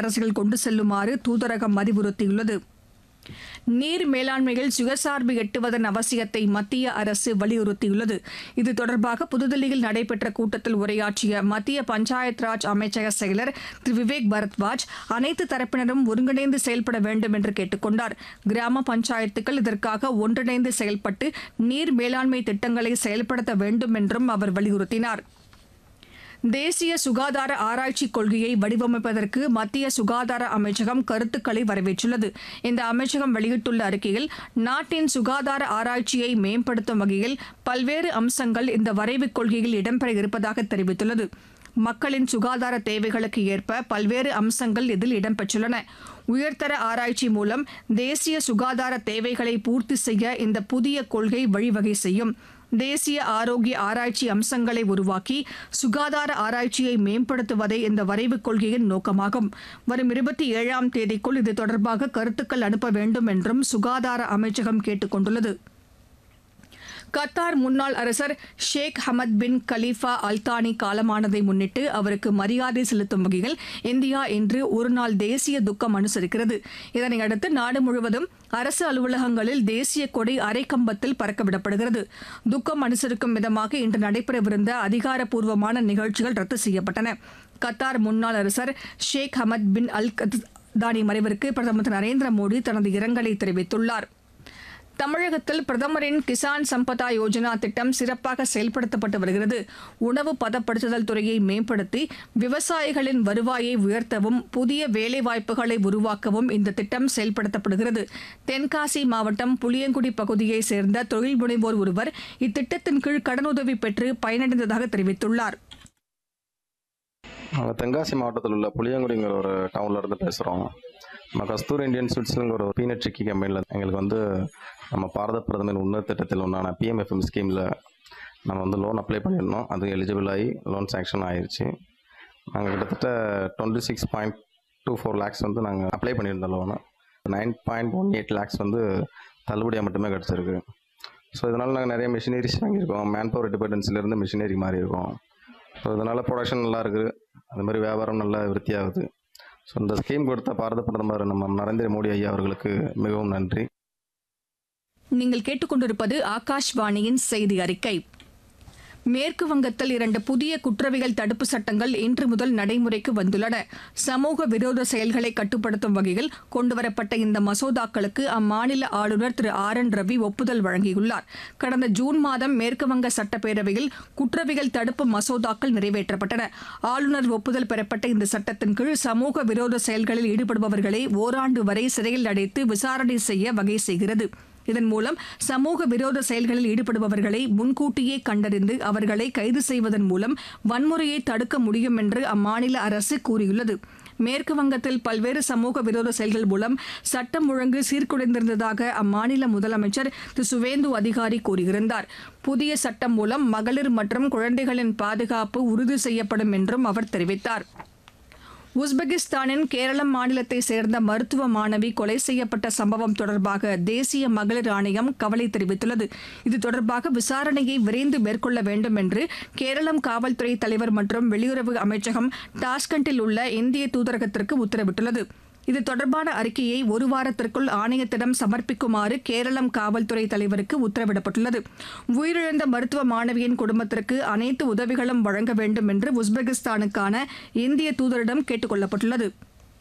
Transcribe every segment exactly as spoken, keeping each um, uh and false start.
இல்லத்தரசிகள் கொண்டு செல்லுமாறு தூதரகம் அறிவுறுத்தியுள்ளது. நீர் மேலாண்மையில் சுயசார்பு எட்டுவதன் அவசியத்தை மத்திய அரசு வலியுறுத்தியுள்ளது. இது தொடர்பாக புதுதில்லியில் நடைபெற்ற கூட்டத்தில் உரையாற்றிய மத்திய பஞ்சாயத் ராஜ் அமைச்சக செயலர் திரு விவேக் பரத்வாஜ் அனைத்து தரப்பினரும் ஒருங்கிணைந்து செயல்பட வேண்டும் என்று கேட்டுக் கொண்டார். கிராம பஞ்சாயத்துக்கள் இதற்காக ஒன்றிணைந்து செயல்பட்டு நீர் மேலாண்மை திட்டங்களை செயல்படுத்த வேண்டும் என்றும் அவர் வலியுறுத்தினார். தேசிய சுகாதார ஆராய்ச்சி கொள்கையை வடிவமைப்பதற்கு மத்திய சுகாதார அமைச்சகம் கருத்துக்களை வரவேற்றுள்ளது. இந்த அமைச்சகம் வெளியிட்டுள்ள அறிக்கையில், நாட்டின் சுகாதார ஆராய்ச்சியை மேம்படுத்தும் வகையில் பல்வேறு அம்சங்கள் இந்த வரைவுக் கொள்கையில் இடம்பெற இருப்பதாக தெரிவித்துள்ளது. மக்களின் சுகாதார தேவைகளுக்கு ஏற்ப பல்வேறு அம்சங்கள் இதில் இடம்பெற்றுள்ளன. உயர்தர ஆராய்ச்சி மூலம் தேசிய சுகாதார தேவைகளை பூர்த்தி செய்ய இந்த புதிய கொள்கை வழிவகை செய்யும். தேசிய ஆரோக்கிய ஆராய்ச்சி அம்சங்களை உருவாக்கி சுகாதார ஆராய்ச்சியை மேம்படுத்துவதே இந்த வரைவுக் கொள்கையின் நோக்கமாகும். வரும் இருபத்தி ஏழாம் தேதிக்குள் இது தொடர்பாக கருத்துக்கள் அனுப்ப வேண்டும் என்றும் சுகாதார அமைச்சகம் கேட்டுக் கொண்டுள்ளது. கத்தார் முன்னாள் அரசர் ஷேக் ஹமத் பின் கலீஃபா அல்தானி காலமானதை முன்னிட்டு அவருக்கு மரியாதை செலுத்தும் வகையில் இந்தியா இன்று ஒருநாள் தேசிய துக்கம் அனுசரிக்கிறது. இதனையடுத்து நாடு முழுவதும் அரசு அலுவலகங்களில் தேசிய கொடி அரைக்கம்பத்தில் பறக்கவிடப்படுகிறது. துக்கம் அனுசரிக்கும் விதமாக இன்று நடைபெறவிருந்த அதிகாரப்பூர்வமான நிகழ்ச்சிகள் ரத்து செய்யப்பட்டன. கத்தார் முன்னாள் அரசர் ஷேக் ஹமத் பின் அல் தானி மறைவிற்கு பிரதமர் திரு நரேந்திர மோடி தனது இரங்கலை தெரிவித்துள்ளார். தமிழகத்தில் பிரதமரின் கிசான் சம்பதா யோஜனா திட்டம் சிறப்பாக செயல்படுத்தப்பட்டு வருகிறது. உணவு பதப்படுத்துதல் துறையை மேம்படுத்தி விவசாயிகளின் வருவாயை உயர்த்தவும் புதிய வேலைவாய்ப்புகளை உருவாக்கவும் இந்த திட்டம் செயல்படுத்தப்படுகிறது. தென்காசி மாவட்டம் புளியங்குடி பகுதியைச் சேர்ந்த தொழில் முனைவோர் ஒருவர் இத்திட்டத்தின் கீழ் கடனுதவி பெற்று பயனடைந்ததாக தெரிவித்துள்ளார். நாங்கள் தென்காசி மாவட்டத்தில் உள்ள புளியங்குடிங்கிற ஒரு டவுன்ல இருந்து பேசுகிறோம். நம்ம கஸ்தூர் இந்தியன் ஸ்வீட்ஸ்ங்கிற ஒரு பீனட் சிக்கி கம்பெனியில் எங்களுக்கு வந்து நம்ம பாரத பிரதமர் உன்னத திட்டத்தில் ஒன்றான பிஎம்எஃப்எம் ஸ்கீமில் நம்ம வந்து லோன் அப்ளை பண்ணியிருந்தோம். அது எலிஜிபிள் ஆகி லோன் சேங்ஷன் ஆயிடுச்சு. நாங்கள் கிட்டத்தட்ட twenty six point two four lakhs வந்து நாங்கள் அப்ளை பண்ணியிருந்தோம் loan. Nine point one eight lakhs வந்து தள்ளுபடியாக மட்டுமே கிடச்சிருக்கு. ஸோ இதனால் நாங்கள் நிறைய மிஷினரிஸ் வாங்கியிருக்கோம். மேன் பவர் டிபெண்டன்சிலேருந்து மிஷினரி மாறி இருக்கோம். ஸோ இதனால் ப்ரொடக்ஷன் நல்லா இருக்குது. அது மாதிரி வியாபாரம் நல்லா விருத்தியாகுது. ஸோ இந்த ஸ்கீம் கொடுத்த பாரத பிரதமர் நம்ம நரேந்திர மோடி ஐயா அவர்களுக்கு மிகவும் நன்றி. நீங்கள் கேட்டுக்கொண்டிருப்பது ஆகாஷ்வாணியின் செய்தி அறிக்கை. மேற்கு வங்கத்தில் இரண்டு புதிய குற்றவியல் தடுப்பு சட்டங்கள் இன்று முதல் நடைமுறைக்கு வந்துள்ளன. சமூக விரோத செயல்களை கட்டுப்படுத்தும் வகையில் கொண்டுவரப்பட்ட இந்த மசோதாக்களுக்கு அம்மாநில ஆளுநர் திரு ஆர் என் ரவி ஒப்புதல் வழங்கியுள்ளார். கடந்த ஜூன் மாதம் மேற்குவங்க சட்டப்பேரவையில் குற்றவியல் தடுப்பு மசோதாக்கள் நிறைவேற்றப்பட்டன. ஆளுநர் ஒப்புதல் பெறப்பட்ட இந்த சட்டத்தின் கீழ் சமூக விரோத செயல்களில் ஈடுபடுபவர்களை ஓராண்டு வரை சிறையில் அடைத்து விசாரணை செய்ய வகை செய்கிறது. இதன் மூலம் சமூக விரோத செயல்களில் ஈடுபடுபவர்களை முன்கூட்டியே கண்டறிந்து அவர்களை கைது செய்வதன் மூலம் வன்முறையை தடுக்க முடியும் என்று அம்மாநில அரசு கூறியுள்ளது. மேற்கு வங்கத்தில் பல்வேறு சமூக விரோத செயல்கள் மூலம் சட்டம் ஒழுங்கு சீர்குலைந்திருந்ததாக அம்மாநில முதலமைச்சர் திரு சுவேந்து அதிகாரி கூறியிருந்தார். புதிய சட்டம் மூலம் மகளிர் மற்றும் குழந்தைகளின் பாதுகாப்பு உறுதி செய்யப்படும் என்றும் அவர் தெரிவித்தார். உஸ்பெகிஸ்தானின் கேரளம் மாநிலத்தைச் சேர்ந்த மருத்துவ மாணவி கொலை செய்யப்பட்ட சம்பவம் தொடர்பாக தேசிய மகளிர் ஆணையம் கவலை தெரிவித்துள்ளது. இது தொடர்பாக விசாரணையை விரைந்து மேற்கொள்ள வேண்டும் என்று கேரளம் காவல்துறை தலைவர் மற்றும் வெளியுறவு அமைச்சகம் டாஸ்கண்டில் உள்ள இந்திய தூதரகத்திற்கு உத்தரவிட்டுள்ளது. இது தொடர்பான அறிக்கையை ஒரு வாரத்திற்குள் ஆணையத்திடம் சமர்ப்பிக்குமாறு கேரளம் காவல்துறை தலைவருக்கு உத்தரவிடப்பட்டுள்ளது. உயிரிழந்த மருத்துவ மாணவியின் குடும்பத்திற்கு அனைத்து உதவிகளும் வழங்க வேண்டும் என்று உஸ்பெகிஸ்தானுக்கான இந்திய தூதரிடம் கேட்டுக் கொள்ளப்பட்டுள்ளது.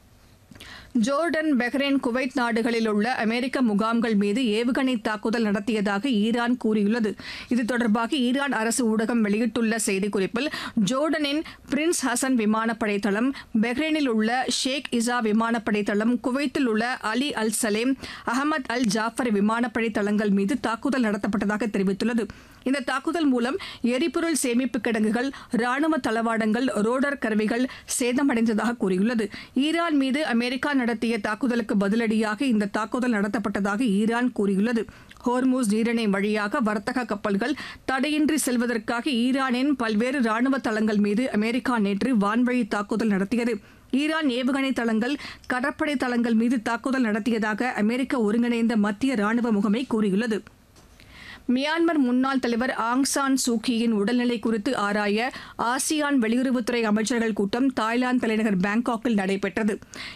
ஜோர்டன், பஹ்ரைன், குவைத் நாடுகளில் உள்ள அமெரிக்க முகாம்கள் மீது ஏவுகணை தாக்குதல் நடத்தியதாக ஈரான் கூறியுள்ளது. இது தொடர்பாக ஈரான் அரசு ஊடகம் வெளியிட்டுள்ள செய்திக்குறிப்பில், ஜோர்டனின் பிரின்ஸ் ஹசன் விமானப்படை தளம், பஹ்ரைனில் உள்ள ஷேக் இசா விமானப்படை தளம், குவைத்தில் உள்ள அலி அல் சலேம், அகமது அல் ஜாஃபர் விமானப்படை தளங்கள் மீது தாக்குதல் நடத்தப்பட்டதாக தெரிவித்துள்ளது. இந்த தாக்குதல் மூலம் எரிபொருள் சேமிப்பு கிடங்குகள், ராணுவ தளவாடங்கள், ரோடர் கருவிகள் சேதமடைந்ததாக கூறியுள்ளது. ஈரான் மீது அமெரிக்கா நடத்திய தாக்குதலுக்கு பதிலடியாக இந்த தாக்குதல் நடத்தப்பட்டதாக ஈரான் கூறியுள்ளது. ஹோர்மூஸ் நீரிணை வழியாக வர்த்தக கப்பல்கள் தடையின்றி செல்வதற்காக ஈரானின் பல்வேறு ராணுவ தளங்கள் மீது அமெரிக்கா நேற்று வான்வழி தாக்குதல் நடத்தியது. ஈரான் ஏவுகணை தளங்கள், கடற்படை தளங்கள் மீது தாக்குதல் நடத்தியதாக அமெரிக்க ஒருங்கிணைந்த மத்திய ராணுவ முகமை கூறியுள்ளது. மியான்மர் முன்னாள் தலைவர் ஆங் சான் சூகியின் உடல்நிலை குறித்து ஆராய ஆசியான் வெளியுறவுத்துறை அமைச்சர்கள் கூட்டம் தாய்லாந்து தலைநகர் பாங்காக்கில் நடைபெற்றது.